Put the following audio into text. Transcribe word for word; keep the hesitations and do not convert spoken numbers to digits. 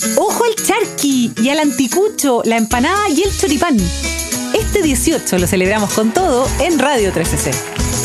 Ojo al charqui y al anticucho, la empanada y el choripán. Este dieciocho lo celebramos con todo en Radio tres C C.